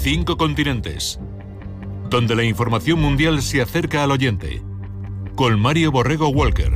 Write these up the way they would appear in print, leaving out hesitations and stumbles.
5 continentes, donde la información mundial se acerca al oyente, con Mario Borrego Walker.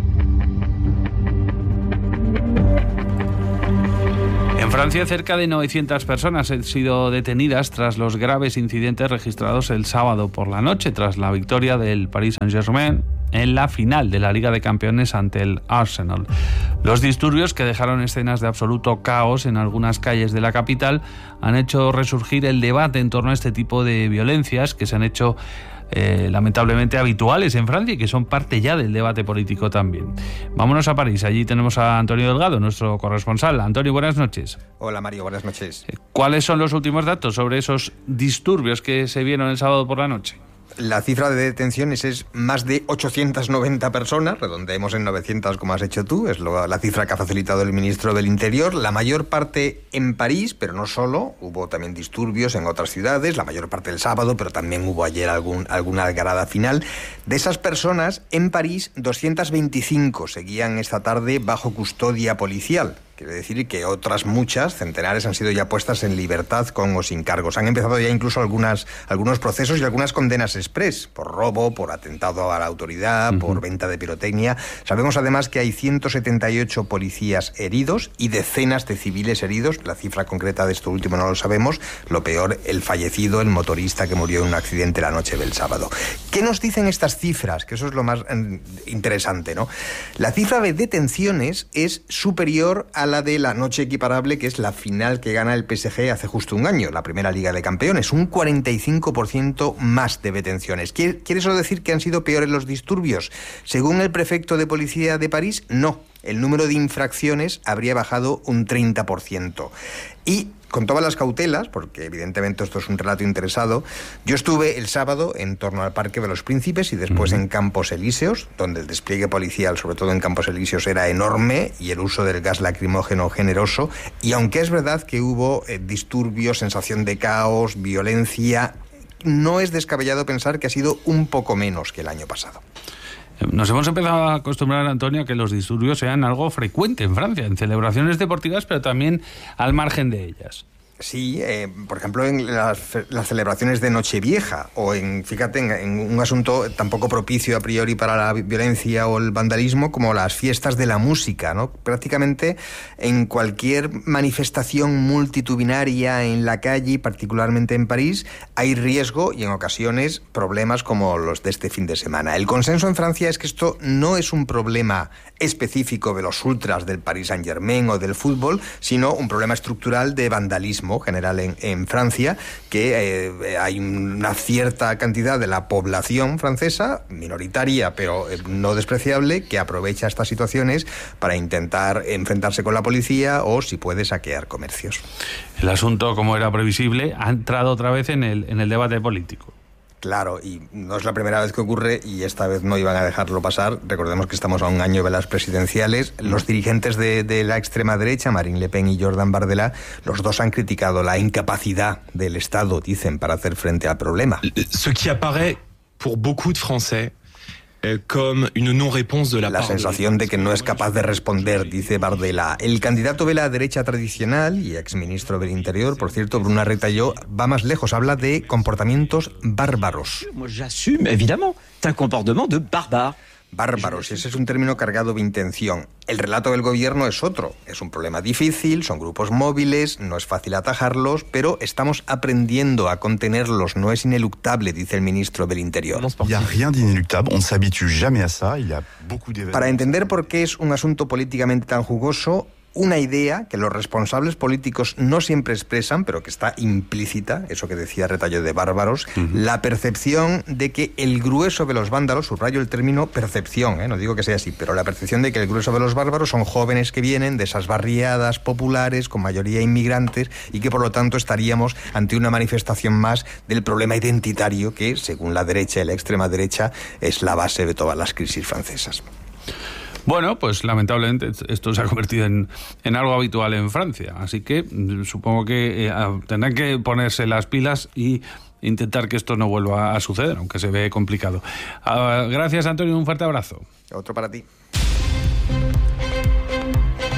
En Francia, cerca de 900 personas han sido detenidas tras los graves incidentes registrados el sábado por la noche, tras la victoria del Paris Saint-Germain en la final de la Liga de Campeones ante el Arsenal. Los disturbios, que dejaron escenas de absoluto caos en algunas calles de la capital, han hecho resurgir el debate en torno a este tipo de violencias que se han hecho lamentablemente habituales en Francia y que son parte ya del debate político también. Vámonos a París, allí tenemos a Antonio Delgado, nuestro corresponsal. Antonio, buenas noches. Hola Mario, buenas noches. ¿Cuáles son los últimos datos sobre esos disturbios que se vieron el sábado por la noche? La cifra de detenciones es más de 890 personas, redondeemos en 900 como has hecho tú, es la cifra que ha facilitado el ministro del Interior, la mayor parte en París, pero no solo, hubo también disturbios en otras ciudades, la mayor parte el sábado, pero también hubo ayer alguna algarada final. De esas personas, en París, 225 seguían esta tarde bajo custodia policial. Quiere decir que otras muchas, centenares, han sido ya puestas en libertad con o sin cargos. Han empezado ya incluso algunos procesos y algunas condenas express por robo, por atentado a la autoridad, por venta de pirotecnia. Sabemos además que hay 178 policías heridos y decenas de civiles heridos. La cifra concreta de esto último no lo sabemos. Lo peor, el fallecido, el motorista que murió en un accidente la noche del sábado. ¿Qué nos dicen estas cifras? Que eso es lo más interesante, ¿no? La cifra de detenciones es superior a la de la noche equiparable, que es la final que gana el PSG hace justo un año, la primera Liga de Campeones, un 45% más de detenciones. ¿Quiere eso decir que han sido peores los disturbios? Según el prefecto de policía de París, no. El número de infracciones habría bajado un 30%. Y con todas las cautelas, porque evidentemente esto es un relato interesado, yo estuve el sábado en torno al Parque de los Príncipes y después en Campos Elíseos, donde el despliegue policial, sobre todo en Campos Elíseos, era enorme y el uso del gas lacrimógeno generoso. Y aunque es verdad que hubo disturbios, sensación de caos, violencia, no es descabellado pensar que ha sido un poco menos que el año pasado. Nos hemos empezado a acostumbrar, Antonio, a que los disturbios sean algo frecuente en Francia, en celebraciones deportivas, pero también al margen de ellas. Sí, por ejemplo, en las celebraciones de Nochevieja o fíjate, en un asunto tampoco propicio a priori para la violencia o el vandalismo como las fiestas de la música, ¿no? Prácticamente en cualquier manifestación multitudinaria en la calle, particularmente en París, hay riesgo y en ocasiones problemas como los de este fin de semana. El consenso en Francia es que esto no es un problema específico de los ultras del Paris Saint-Germain o del fútbol, sino un problema estructural de vandalismo general en Francia, que hay una cierta cantidad de la población francesa, minoritaria pero no despreciable, que aprovecha estas situaciones para intentar enfrentarse con la policía o, si puede, saquear comercios. El asunto, como era previsible, ha entrado otra vez en el debate político. Claro, y no es la primera vez que ocurre y esta vez no iban a dejarlo pasar. Recordemos que estamos a un año de las presidenciales. Los dirigentes de la extrema derecha, Marine Le Pen y Jordan Bardella, los dos han criticado la incapacidad del Estado, dicen, para hacer frente al problema. Ce qui apparaît pour beaucoup de Français comme une non-réponse de la sensación de que no es capaz de responder, dice Bardella. El candidato de la derecha tradicional y exministro del Interior, por cierto, Bruno Retailleau, va más lejos, habla de comportamientos bárbaros. Moi j'assume, évidemment, c'est un comportement de barbare. Bárbaros, ese es un término cargado de intención. El relato del gobierno es otro. Es un problema difícil, son grupos móviles, no es fácil atajarlos, pero estamos aprendiendo a contenerlos, no es ineluctable, dice el ministro del Interior. Para entender por qué es un asunto políticamente tan jugoso, una idea que los responsables políticos no siempre expresan, pero que está implícita, eso que decía Retailleau de bárbaros, la percepción de que el grueso de los vándalos, subrayo el término percepción, no digo que sea así, pero la percepción de que el grueso de los bárbaros son jóvenes que vienen de esas barriadas populares con mayoría inmigrantes y que por lo tanto estaríamos ante una manifestación más del problema identitario que, según la derecha y la extrema derecha, es la base de todas las crisis francesas. Bueno, pues lamentablemente esto se ha convertido en algo habitual en Francia, así que supongo que tendrán que ponerse las pilas y intentar que esto no vuelva a suceder, aunque se ve complicado. Gracias, Antonio, un fuerte abrazo. Otro para ti.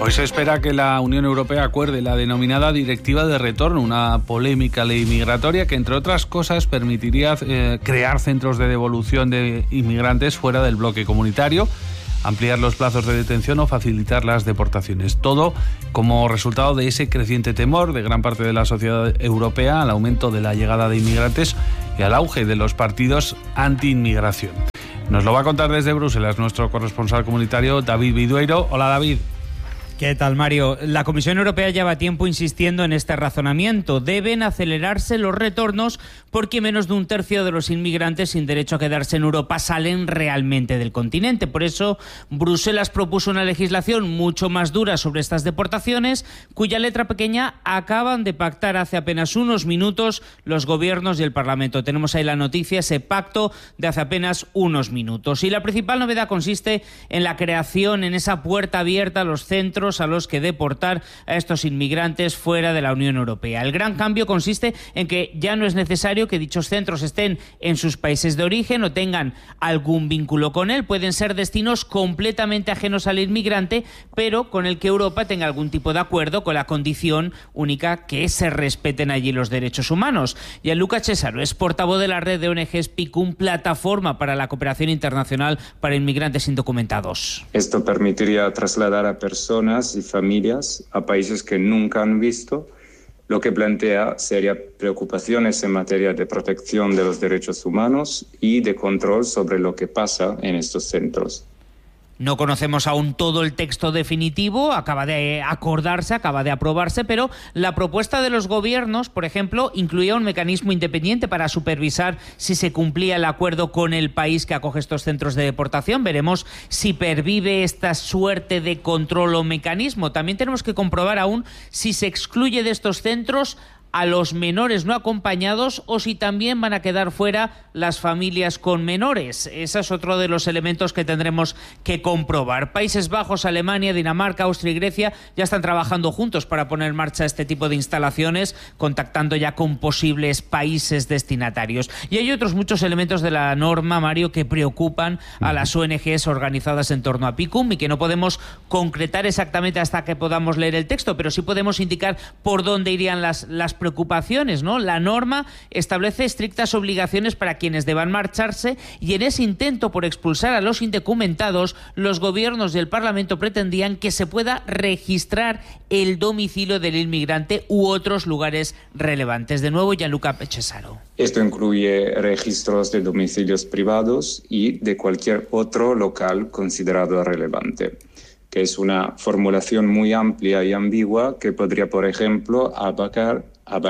Hoy se espera que la Unión Europea acuerde la denominada Directiva de Retorno, una polémica ley migratoria que, entre otras cosas, permitiría crear centros de devolución de inmigrantes fuera del bloque comunitario, ampliar los plazos de detención o facilitar las deportaciones. Todo como resultado de ese creciente temor de gran parte de la sociedad europea al aumento de la llegada de inmigrantes y al auge de los partidos anti-inmigración. Nos lo va a contar desde Bruselas nuestro corresponsal comunitario David Vidueiro. Hola, David. ¿Qué tal, Mario? La Comisión Europea lleva tiempo insistiendo en este razonamiento. Deben acelerarse los retornos porque menos de un tercio de los inmigrantes sin derecho a quedarse en Europa salen realmente del continente. Por eso, Bruselas propuso una legislación mucho más dura sobre estas deportaciones, cuya letra pequeña acaban de pactar hace apenas unos minutos los gobiernos y el Parlamento. Tenemos ahí la noticia, ese pacto de hace apenas unos minutos. Y la principal novedad consiste en la creación, en esa puerta abierta a los centros a los que deportar a estos inmigrantes fuera de la Unión Europea. El gran cambio consiste en que ya no es necesario que dichos centros estén en sus países de origen o tengan algún vínculo con él. Pueden ser destinos completamente ajenos al inmigrante, pero con el que Europa tenga algún tipo de acuerdo, con la condición única que se respeten allí los derechos humanos. Gianluca Cesaro es portavoz de la red de ONGs PICUM, plataforma para la cooperación internacional para inmigrantes indocumentados. Esto permitiría trasladar a personas y familias a países que nunca han visto, lo que plantea serias preocupaciones en materia de protección de los derechos humanos y de control sobre lo que pasa en estos centros. No conocemos aún todo el texto definitivo, acaba de acordarse, acaba de aprobarse, pero la propuesta de los gobiernos, por ejemplo, incluía un mecanismo independiente para supervisar si se cumplía el acuerdo con el país que acoge estos centros de deportación. Veremos si pervive esta suerte de control o mecanismo. También tenemos que comprobar aún si se excluye de estos centros a los menores no acompañados o si también van a quedar fuera las familias con menores. Ese es otro de los elementos que tendremos que comprobar. Países Bajos, Alemania, Dinamarca, Austria y Grecia ya están trabajando juntos para poner en marcha este tipo de instalaciones, contactando ya con posibles países destinatarios. Y hay otros muchos elementos de la norma, Mario, que preocupan a las ONGs organizadas en torno a PICUM y que no podemos concretar exactamente hasta que podamos leer el texto, pero sí podemos indicar por dónde irían las preocupaciones, ¿no? La norma establece estrictas obligaciones para quienes deban marcharse y en ese intento por expulsar a los indocumentados, los gobiernos y el Parlamento pretendían que se pueda registrar el domicilio del inmigrante u otros lugares relevantes. De nuevo, Gianluca Cesaro. Esto incluye registros de domicilios privados y de cualquier otro local considerado relevante, que es una formulación muy amplia y ambigua que podría, por ejemplo, abarcar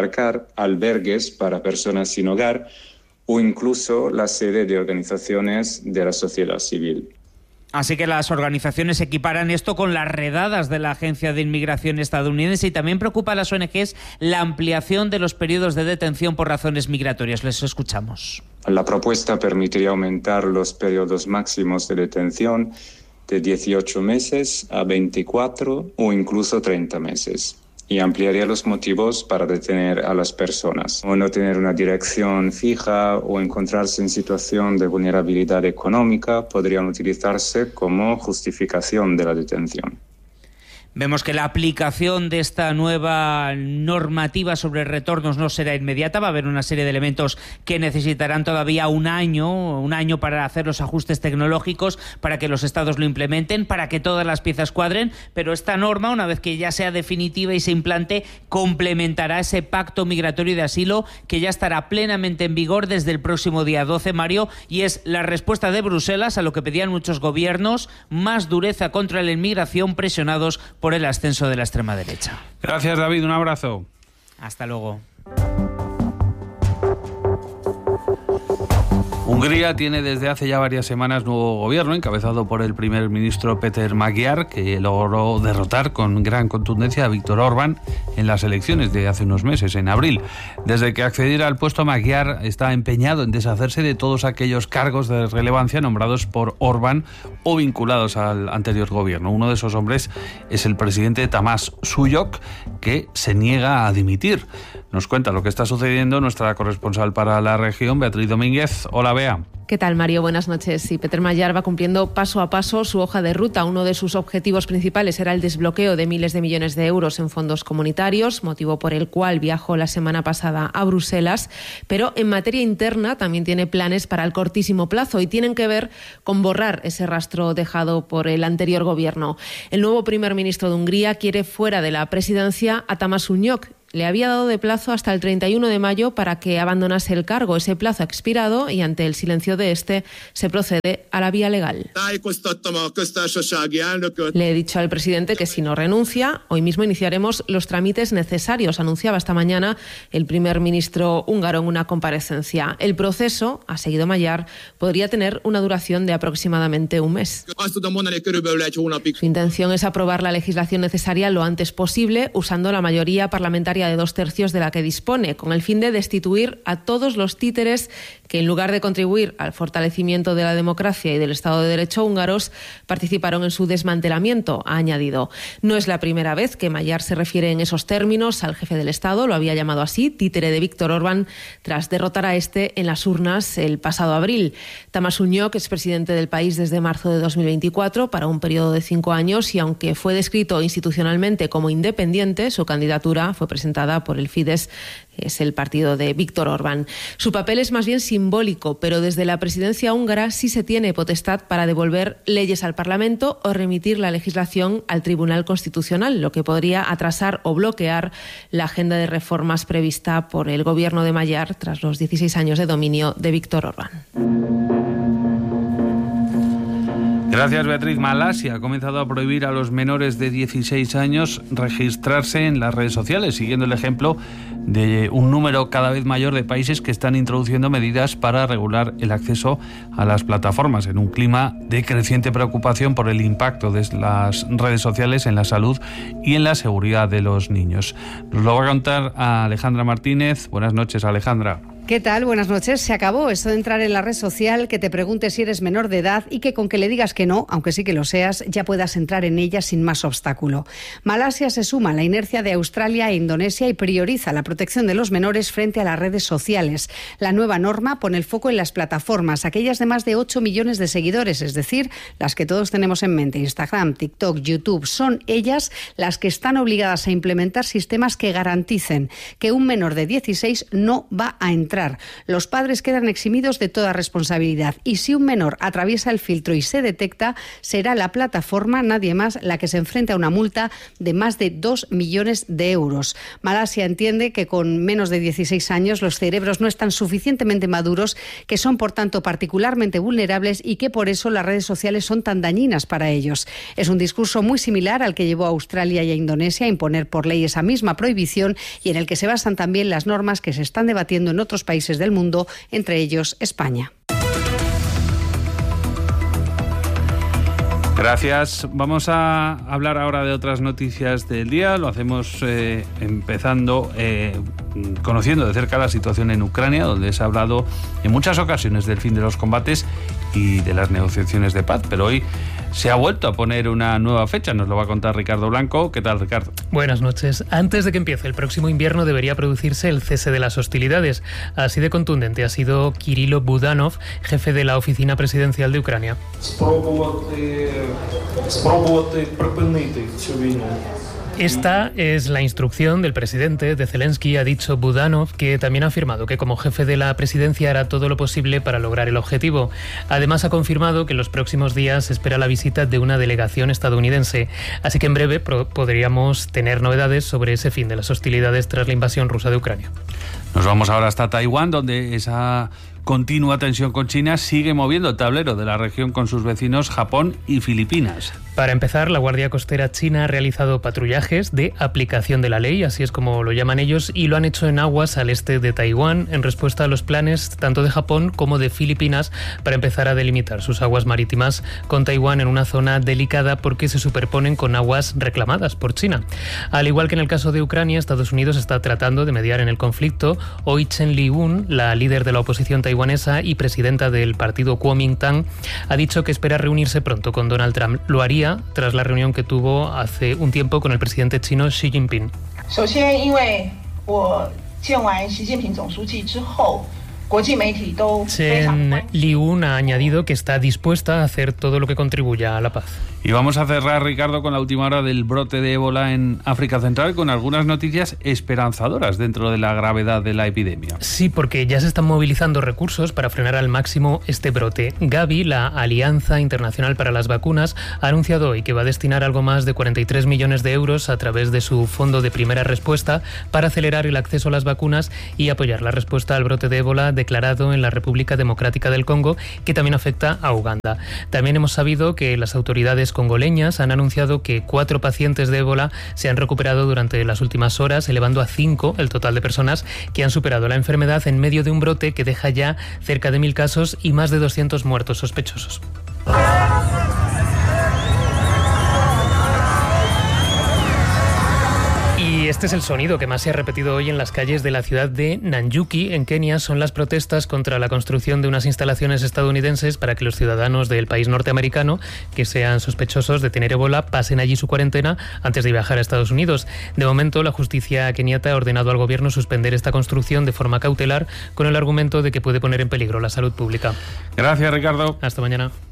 albergues para personas sin hogar o incluso la sede de organizaciones de la sociedad civil. Así que las organizaciones equiparan esto con las redadas de la Agencia de Inmigración estadounidense y también preocupa a las ONGs la ampliación de los periodos de detención por razones migratorias. Les escuchamos. La propuesta permitiría aumentar los periodos máximos de detención de 18 meses a 24 o incluso 30 meses. Y ampliaría los motivos para detener a las personas, o no tener una dirección fija o encontrarse en situación de vulnerabilidad económica podrían utilizarse como justificación de la detención. Vemos que la aplicación de esta nueva normativa sobre retornos no será inmediata. Va a haber una serie de elementos que necesitarán todavía un año para hacer los ajustes tecnológicos, para que los estados lo implementen, para que todas las piezas cuadren. Pero esta norma, una vez que ya sea definitiva y se implante, complementará ese pacto migratorio de asilo que ya estará plenamente en vigor desde el próximo día 12, Mario, y es la respuesta de Bruselas a lo que pedían muchos gobiernos: más dureza contra la inmigración, presionados por el ascenso de la extrema derecha. Gracias, David. Un abrazo. Hasta luego. Hungría tiene desde hace ya varias semanas nuevo gobierno, encabezado por el primer ministro Péter Magyar, que logró derrotar con gran contundencia a Viktor Orbán en las elecciones de hace unos meses, en abril. Desde que accediera al puesto, Magyar está empeñado en deshacerse de todos aquellos cargos de relevancia nombrados por Orbán o vinculados al anterior gobierno. Uno de esos hombres es el presidente Tamás Súlyok, que se niega a dimitir. Nos cuenta lo que está sucediendo nuestra corresponsal para la región, Beatriz Domínguez. Hola, Bea. ¿Qué tal, Mario? Buenas noches. Sí, Peter Mayar va cumpliendo paso a paso su hoja de ruta. Uno de sus objetivos principales era el desbloqueo de miles de millones de euros en fondos comunitarios, motivo por el cual viajó la semana pasada a Bruselas. Pero en materia interna también tiene planes para el cortísimo plazo y tienen que ver con borrar ese rastro dejado por el anterior gobierno. El nuevo primer ministro de Hungría quiere fuera de la presidencia a Tamás Unyok. Le había dado de plazo hasta el 31 de mayo para que abandonase el cargo. Ese plazo ha expirado y ante el silencio de este se procede a la vía legal. Le he dicho al presidente que si no renuncia, hoy mismo iniciaremos los trámites necesarios, anunciaba esta mañana el primer ministro húngaro en una comparecencia. El proceso, ha seguido Mayar, podría tener una duración de aproximadamente un mes. Su intención es aprobar la legislación necesaria lo antes posible, usando la mayoría parlamentaria de 2/3 de la que dispone, con el fin de destituir a todos los títeres que, en lugar de contribuir al fortalecimiento de la democracia y del Estado de Derecho húngaros, participaron en su desmantelamiento, ha añadido. No es la primera vez que Mayar se refiere en esos términos al jefe del Estado, lo había llamado así, títere de Viktor Orbán, tras derrotar a este en las urnas el pasado abril. Tamás Unyok es presidente del país desde marzo de 2024 para un periodo de 5 años y aunque fue descrito institucionalmente como independiente, su candidatura fue presentada por el Fidesz, que es el partido de Viktor Orbán. Su papel es más bien simbólico, pero desde la presidencia húngara sí se tiene potestad para devolver leyes al Parlamento o remitir la legislación al Tribunal Constitucional, lo que podría atrasar o bloquear la agenda de reformas prevista por el gobierno de Mayar tras los 16 años de dominio de Viktor Orbán. Gracias, Beatriz. Malasia ha comenzado a prohibir a los menores de 16 años registrarse en las redes sociales, siguiendo el ejemplo de un número cada vez mayor de países que están introduciendo medidas para regular el acceso a las plataformas, en un clima de creciente preocupación por el impacto de las redes sociales en la salud y en la seguridad de los niños. Nos lo va a contar Alejandra Martínez. Buenas noches, Alejandra. ¿Qué tal? Buenas noches. Se acabó esto de entrar en la red social, que te pregunte si eres menor de edad y que con que le digas que no, aunque sí que lo seas, ya puedas entrar en ella sin más obstáculo. Malasia se suma a la inercia de Australia e Indonesia y prioriza la protección de los menores frente a las redes sociales. La nueva norma pone el foco en las plataformas, aquellas de más de 8 millones de seguidores, es decir, las que todos tenemos en mente, Instagram, TikTok, YouTube. Son ellas las que están obligadas a implementar sistemas que garanticen que un menor de 16 no va a entrar. Los padres quedan eximidos de toda responsabilidad y si un menor atraviesa el filtro y se detecta, será la plataforma, nadie más, la que se enfrenta a una multa de más de 2 millones de euros. Malasia entiende que con menos de 16 años los cerebros no están suficientemente maduros, que son por tanto particularmente vulnerables y que por eso las redes sociales son tan dañinas para ellos. Es un discurso muy similar al que llevó a Australia y a Indonesia a imponer por ley esa misma prohibición y en el que se basan también las normas que se están debatiendo en otros países del mundo, entre ellos España. Gracias. Vamos a hablar ahora de otras noticias del día. Lo hacemos empezando conociendo de cerca la situación en Ucrania, donde se ha hablado en muchas ocasiones del fin de los combates y de las negociaciones de paz, pero hoy se ha vuelto a poner una nueva fecha. Nos lo va a contar Ricardo Blanco. ¿Qué tal, Ricardo? Buenas noches. Antes de que empiece el próximo invierno debería producirse el cese de las hostilidades. Así de contundente ha sido Kirilo Budanov, jefe de la oficina presidencial de Ucrania. Esta es la instrucción del presidente de Zelensky, ha dicho Budanov, que también ha afirmado que como jefe de la presidencia hará todo lo posible para lograr el objetivo. Además ha confirmado que en los próximos días se espera la visita de una delegación estadounidense, así que en breve podríamos tener novedades sobre ese fin de las hostilidades tras la invasión rusa de Ucrania. Nos vamos ahora hasta Taiwán, donde esa continua tensión con China sigue moviendo el tablero de la región con sus vecinos Japón y Filipinas. Para empezar, la Guardia Costera china ha realizado patrullajes de aplicación de la ley, así es como lo llaman ellos, y lo han hecho en aguas al este de Taiwán, en respuesta a los planes tanto de Japón como de Filipinas para empezar a delimitar sus aguas marítimas con Taiwán en una zona delicada porque se superponen con aguas reclamadas por China. Al igual que en el caso de Ucrania, Estados Unidos está tratando de mediar en el conflicto. Hoy Chen Li-un, la líder de la oposición taiwanesa y presidenta del partido Kuomintang, ha dicho que espera reunirse pronto con Donald Trump. Lo haría tras la reunión que tuvo hace un tiempo con el presidente chino Xi Jinping. Chen Liun ha añadido que está dispuesta a hacer todo lo que contribuya a la paz. Y vamos a cerrar, Ricardo, con la última hora del brote de ébola en África Central, con algunas noticias esperanzadoras dentro de la gravedad de la epidemia. Sí, porque ya se están movilizando recursos para frenar al máximo este brote. Gavi, la Alianza Internacional para las Vacunas, ha anunciado hoy que va a destinar algo más de 43 millones de euros a través de su Fondo de Primera Respuesta para acelerar el acceso a las vacunas y apoyar la respuesta al brote de ébola declarado en la República Democrática del Congo, que también afecta a Uganda. También hemos sabido que las autoridades congoleñas han anunciado que 4 pacientes de ébola se han recuperado durante las últimas horas, elevando a 5 el total de personas que han superado la enfermedad en medio de un brote que deja ya cerca de 1.000 casos y más de 200 muertos sospechosos. Y este es el sonido que más se ha repetido hoy en las calles de la ciudad de Nanyuki, en Kenia. Son las protestas contra la construcción de unas instalaciones estadounidenses para que los ciudadanos del país norteamericano que sean sospechosos de tener ébola pasen allí su cuarentena antes de viajar a Estados Unidos. De momento, la justicia keniata ha ordenado al gobierno suspender esta construcción de forma cautelar con el argumento de que puede poner en peligro la salud pública. Gracias, Ricardo. Hasta mañana.